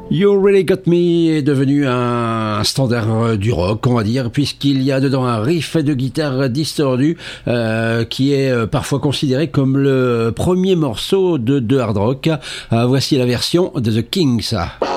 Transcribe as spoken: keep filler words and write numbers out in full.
You Really Got Me est devenu un standard du rock, on va dire, puisqu'il y a dedans un riff de guitare distordu euh, qui est parfois considéré comme le premier morceau de, de hard rock. Euh, voici la version de The Kings.